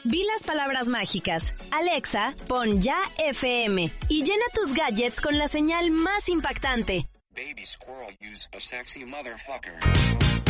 Di las palabras mágicas. Alexa, pon ya FM y llena tus gadgets con la señal más impactante. Baby squirrel use a sexy motherfucker.